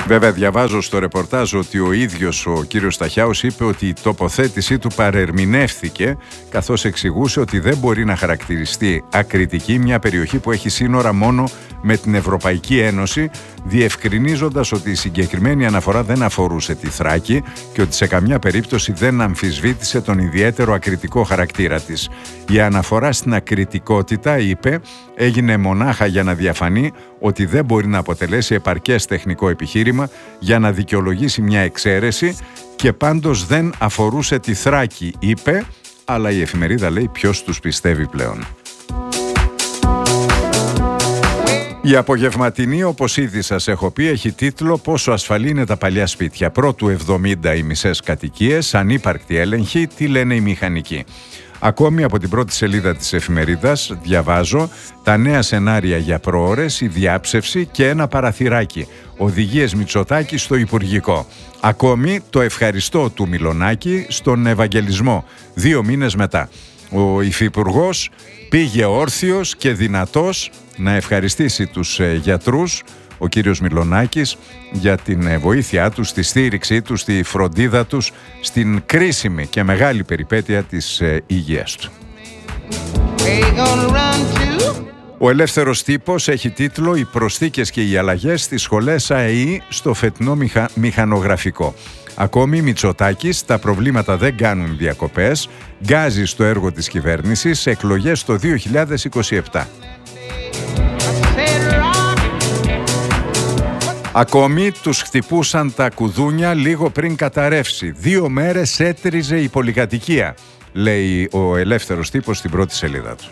Βέβαια, διαβάζω στο ρεπορτάζ ότι ο ίδιος ο κύριος Σταχιάους είπε ότι η τοποθέτησή του παρερμηνεύθηκε, καθώς εξηγούσε ότι δεν μπορεί να χαρακτηριστεί ακριτική μια περιοχή που έχει σύνορα μόνο με την Ευρωπαϊκή Ένωση, διευκρινίζοντας ότι η συγκεκριμένη αναφορά δεν αφορούσε τη Θράκη και ότι σε καμιά περίπτωση δεν αμφισβήτησε τον ιδιαίτερο ακριτικό χαρακτήρα της. Η αναφορά στην ακριτικότητα, είπε, έγινε μονάχα για να διαφανεί ότι δεν μπορεί να αποτελέσει επαρκές τεχνικό επιχείρημα για να δικαιολογήσει μια εξαίρεση και πάντως δεν αφορούσε τη Θράκη, είπε, αλλά η εφημερίδα λέει ποιος τους πιστεύει πλέον. Η απογευματινή, όπως ήδη σας έχω πει, έχει τίτλο «Πόσο ασφαλή είναι τα παλιά σπίτια. Πρώτου 70 οι μισές κατοικίες, ανύπαρκτη έλεγχη, τι λένε οι μηχανικοί». Ακόμη από την πρώτη σελίδα της εφημερίδας διαβάζω τα νέα σενάρια για προώρες, η διάψευση και ένα παραθυράκι. Οδηγίες Μητσοτάκη στο Υπουργικό. Ακόμη το ευχαριστώ του Μιλονάκη στον Ευαγγελισμό 2 μήνες μετά. Ο Υφυπουργός πήγε όρθιος και δυνατός να ευχαριστήσει τους γιατρούς, ο κύριος Μιλονάκης, για την βοήθειά τους, τη στήριξή τους, τη φροντίδα τους στην κρίσιμη και μεγάλη περιπέτεια της υγείας του. Ο Ελεύθερος Τύπος έχει τίτλο «Οι προσθήκες και οι αλλαγές στις σχολές ΑΕΗ στο φετινό μηχανογραφικό». Ακόμη Μητσοτάκης, τα προβλήματα δεν κάνουν διακοπές, γκάζει στο έργο της κυβέρνησης, εκλογές το 2027. Ακόμη τους χτυπούσαν τα κουδούνια λίγο πριν καταρρεύσει. 2 μέρες έτριζε η πολυκατοικία, λέει ο Ελεύθερος Τύπος στην πρώτη σελίδα του.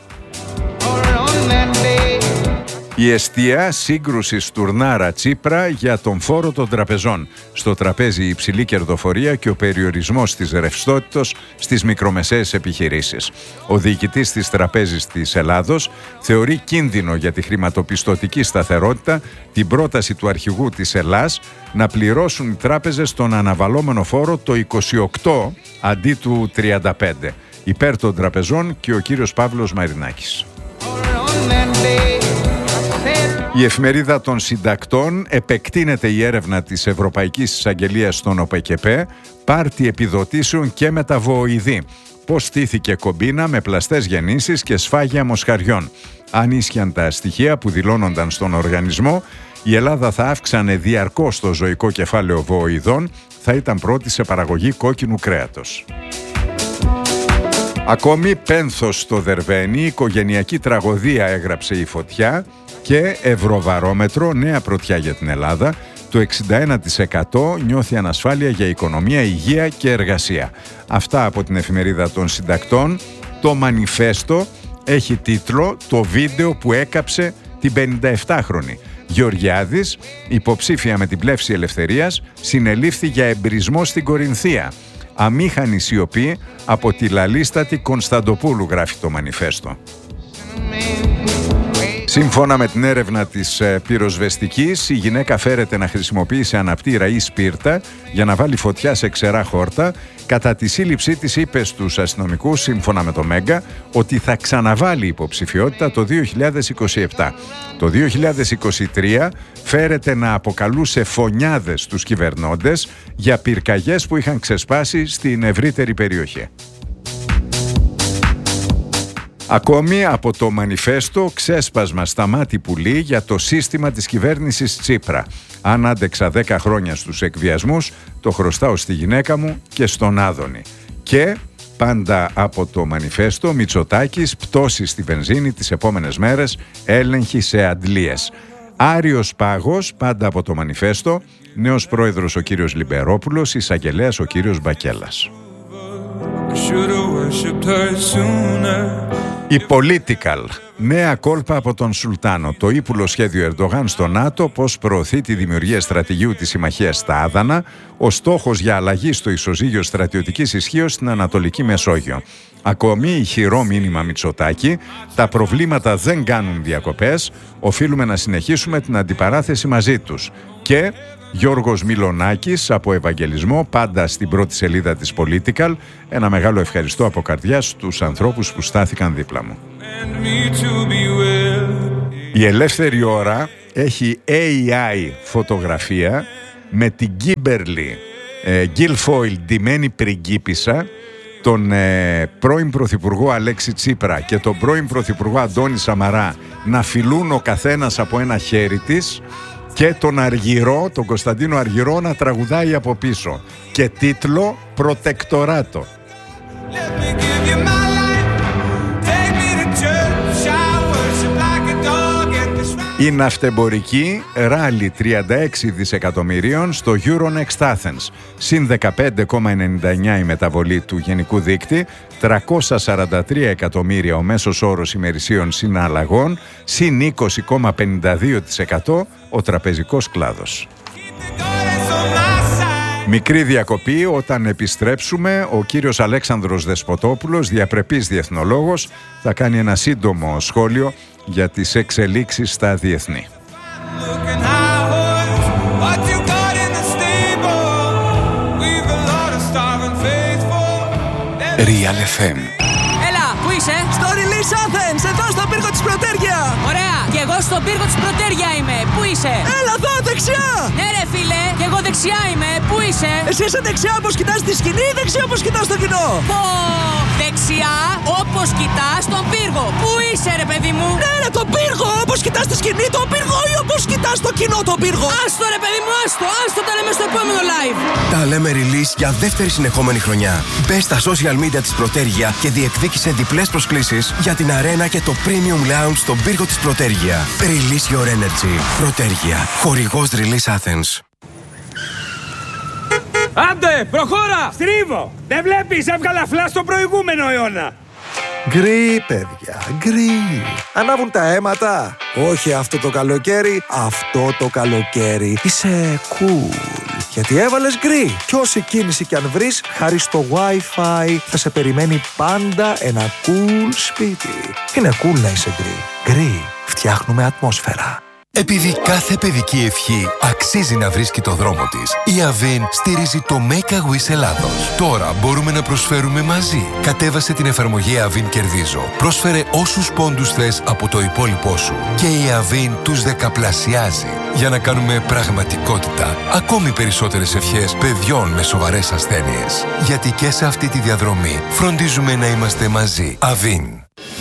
Η εστία σύγκρουση Στουρνάρα Τσίπρα για τον φόρο των τραπεζών. Στο τραπέζι η υψηλή κερδοφορία και ο περιορισμός της ρευστότητας στις μικρομεσαίες επιχειρήσεις. Ο διοικητής της Τραπέζης της Ελλάδος θεωρεί κίνδυνο για τη χρηματοπιστωτική σταθερότητα την πρόταση του αρχηγού της Ελλάς να πληρώσουν οι τράπεζες τον αναβαλώμενο φόρο το 28 αντί του 35. Υπέρ των τραπεζών και ο κύριος Παύλος Μαρινάκης. Η εφημερίδα των συντακτών επεκτείνεται η έρευνα της Ευρωπαϊκής Εισαγγελίας στον ΟΠΕΚΕΠΕ, πάρτι επιδοτήσεων και μεταβοηδή. Πώς στήθηκε κομπίνα με πλαστές γεννήσεις και σφάγια μοσχαριών. Αν ίσχυαν τα στοιχεία που δηλώνονταν στον οργανισμό, η Ελλάδα θα αύξανε διαρκώς το ζωικό κεφάλαιο βοηδών, θα ήταν πρώτη σε παραγωγή κόκκινου κρέατος. Ακόμη πένθος στο Δερβαίνι, οικογενειακή τραγωδία έγραψε η Φωτιά και Ευρωβαρόμετρο, νέα πρωτιά για την Ελλάδα. Το 61% νιώθει ανασφάλεια για οικονομία, υγεία και εργασία. Αυτά από την εφημερίδα των συντακτών. Το Μανιφέστο έχει τίτλο «Το βίντεο που έκαψε την 57χρονη». Γεωργιάδης, υποψήφια με την πλεύση ελευθερίας, συνελήφθη για εμπρισμό στην Κορινθία. Αμήχανη σιωπή από τη λαλίστατη Κωνσταντοπούλου, γράφει το Μανιφέστο. Σύμφωνα με την έρευνα της πυροσβεστικής, η γυναίκα φέρεται να χρησιμοποιήσει αναπτήρα ή σπίρτα για να βάλει φωτιά σε ξερά χόρτα. Κατά τη σύλληψή της είπε στους αστυνομικούς, σύμφωνα με το Μέγκα, ότι θα ξαναβάλει υποψηφιότητα το 2027. Το 2023 φέρεται να αποκαλούσε φωνιάδες τους κυβερνώντες για πυρκαγιές που είχαν ξεσπάσει στην ευρύτερη περιοχή. Ακόμη από το Μανιφέστο, ξέσπασμα στα μάτι πουλί για το σύστημα της κυβέρνησης Τσίπρα. Αν άντεξα 10 χρόνια στους εκβιασμούς, το χρωστάω στη γυναίκα μου και στον Άδωνη. Και πάντα από το Μανιφέστο, Μητσοτάκης, πτώση στη βενζίνη τις επόμενες μέρες, έλεγχη σε αντλίες. Άριος πάγος, πάντα από το Μανιφέστο, νέος πρόεδρος ο κύριος Λιμπερόπουλος, εισαγγελέας ο κύριος Μπακέλας. Η Political. Νέα κόλπα από τον Σουλτάνο. Το ύπουλο σχέδιο Ερντογάν στο ΝΑΤΟ, πώς προωθεί τη δημιουργία στρατηγίου της συμμαχίας στα Άδανα, ο στόχος για αλλαγή στο ισοζύγιο στρατιωτικής ισχύως στην Ανατολική Μεσόγειο. Ακόμη, ηχηρό μήνυμα Μητσοτάκη, τα προβλήματα δεν κάνουν διακοπές, οφείλουμε να συνεχίσουμε την αντιπαράθεση μαζί τους. Και Γιώργος Μιλονάκης από Ευαγγελισμό, πάντα στην πρώτη σελίδα της Political. Ένα μεγάλο ευχαριστώ από καρδιάς στους ανθρώπους που στάθηκαν δίπλα μου. Η Ελεύθερη Ώρα έχει AI φωτογραφία με την Γκίμπερλι Γκίλφόιλ ντυμένη πριγκίπισσα, τον πρώην Πρωθυπουργό Αλέξη Τσίπρα και τον πρώην Πρωθυπουργό Αντώνη Σαμαρά να φιλούν ο καθένας από ένα χέρι της και τον Αργυρό, τον Κωνσταντίνο Αργυρό, να τραγουδάει από πίσω και τίτλο «Προτεκτοράτο». Η ναυτεμπορική ράλι 36 δισεκατομμυρίων στο Euronext Athens, συν 15,99 η μεταβολή του γενικού δείκτη, 343 εκατομμύρια ο μέσος όρος ημερησίων συναλλαγών, συν 20,52% ο τραπεζικός κλάδος. Μικρή διακοπή, όταν επιστρέψουμε ο κύριος Αλέξανδρος Δεσποτόπουλος, διαπρεπής διεθνολόγος, θα κάνει ένα σύντομο σχόλιο για τις εξελίξεις στα διεθνή. Real FM. Έλα, πού είσαι? Στο Release Athens, εδώ στον πύργο της Πρωτέρια. Ωραία, και εγώ στον πύργο της Πρωτέρια είμαι. Πού είσαι? Έλα εδώ, δεξιά. Ναι ρε φίλε, και εγώ δεξιά είμαι. Πού είσαι? Εσύ είσαι δεξιά όπως κοιτάς τη σκηνή ή δεξιά όπως κοιτάς το κοινό? Πω, δεξιά όπως κοιτάς τον πύργο. Πού είσαι ρε παιδί μου? Ναι ρε, τον πύργο, όπως κοιτάς τη σκηνή τον πύργο ή όπως κοιτάς το κοινό τον πύργο? Άστο ρε παιδί μου, άστο τα λέμε στο επόμενο live. Τα λέμε Release για δεύτερη συνεχόμενη χρονιά. Μπες στα social media της Πρωτέρια και διεκδίκησε διπλές προσκλήσεις για την αρένα και το Premium Lounge στον πύργο της Πρωτέρια. Release your energy. Πρωτέρια. Χορηγός Release Athens. Άντε, προχώρα! Στρίβω! Δεν βλέπεις, έβγαλα φλα στο προηγούμενο αιώνα! Γκρι, παιδιά, γκρι. Ανάβουν τα αίματα. Όχι αυτό το καλοκαίρι, αυτό το καλοκαίρι. Είσαι cool. Γιατί έβαλες γκρι. Κι όση κίνηση κι αν βρεις, χάρη στο Wi-Fi, θα σε περιμένει πάντα ένα cool σπίτι. Είναι cool να είσαι γκρι. Γκρι. Φτιάχνουμε ατμόσφαιρα. Επειδή κάθε παιδική ευχή αξίζει να βρίσκει το δρόμο της, η Avin στηρίζει το Make a Wish Ελλάδος. Τώρα μπορούμε να προσφέρουμε μαζί. Κατέβασε την εφαρμογή Avin Κερδίζω. Πρόσφερε όσους πόντους θες από το υπόλοιπό σου και η Avin τους δεκαπλασιάζει για να κάνουμε πραγματικότητα ακόμη περισσότερες ευχές παιδιών με σοβαρές ασθένειες. Γιατί και σε αυτή τη διαδρομή φροντίζουμε να είμαστε μαζί. Avin.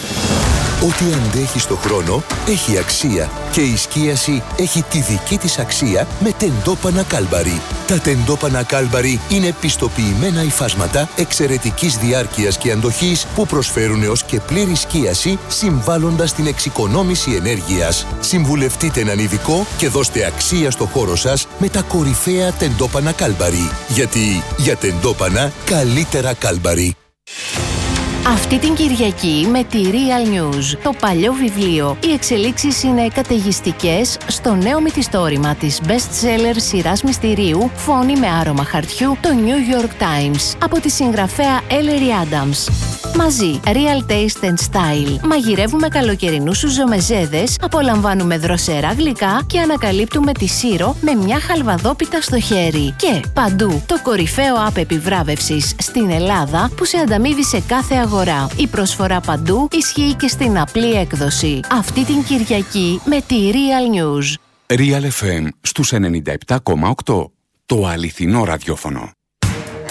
Ό,τι αντέχει στο χρόνο έχει αξία και η σκίαση έχει τη δική της αξία με τεντόπανα Κάλμπαρι. Τα τεντόπανα Κάλμπαρι είναι πιστοποιημένα υφάσματα εξαιρετικής διάρκειας και αντοχής που προσφέρουν έως και πλήρη σκίαση συμβάλλοντας την εξοικονόμηση ενέργειας. Συμβουλευτείτε έναν ειδικό και δώστε αξία στο χώρο σας με τα κορυφαία τεντόπανα Κάλμπαρι. Γιατί για τεντόπανα καλύτερα Κάλμπαρι. Αυτή την Κυριακή με τη Real News, το παλιό βιβλίο, οι εξελίξεις είναι καταιγιστικές στο νέο μυθιστόρημα της best-seller σειράς μυστηρίου «Φόνη με άρωμα χαρτιού», το New York Times, από τη συγγραφέα Ellery Adams. Μαζί, Real Taste and Style. Μαγειρεύουμε καλοκαιρινούς σουζομεζέδες, απολαμβάνουμε δροσερά γλυκά και ανακαλύπτουμε τη Σύρο με μια χαλβαδόπιτα στο χέρι. Και παντού, το κορυφαίο app επιβράβευσης στην Ελλάδα που σε ανταμείβει σε κάθε αγορά. Η προσφορά παντού ισχύει και στην απλή έκδοση. Αυτή την Κυριακή με τη Real News. Real FM στους 97,8. Το αληθινό ραδιόφωνο.